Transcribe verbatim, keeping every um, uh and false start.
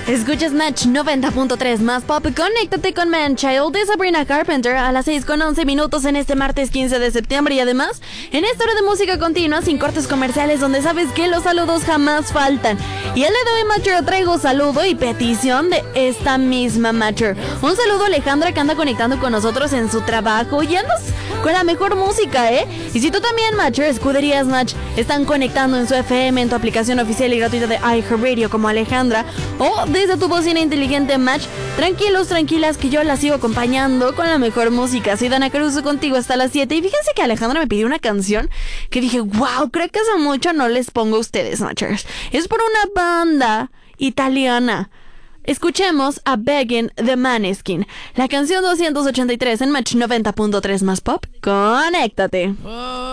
Escuchas Match noventa punto tres más pop. Conéctate con Man-Child de Sabrina Carpenter a las seis con once minutos en este martes quince de septiembre. Y además, en esta hora de música continua, sin cortes comerciales, donde sabes que los saludos jamás faltan. Y el día de hoy, Matcher, traigo saludo y petición de esta misma Matcher. Un saludo a Alejandra, que anda conectando con nosotros en su trabajo y andas con la mejor música, ¿eh? Y si tú también, Matcher, escuderías Match, están conectando en su F M, en tu aplicación oficial y gratuita de iHeartRadio como Alejandra, o desde tu bocina inteligente Match, tranquilos, tranquilas, que yo las sigo acompañando con la mejor música. Soy Dana Caruso contigo hasta las siete. Y fíjense que Alejandra me pidió una canción que dije, wow, creo que hace mucho no les pongo a ustedes, Matchers. Es por una banda italiana. Escuchemos a Begging de Maneskin, la canción doscientos ochenta y tres en Match noventa punto tres más pop. Conéctate.